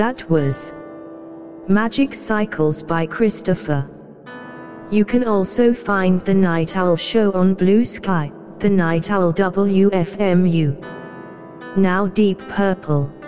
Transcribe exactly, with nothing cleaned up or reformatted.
That was Magic Cycles by Christopher. You can also find The Night Owl Show on Blue Sky, The Night Owl W F M U. Now Deep Purple.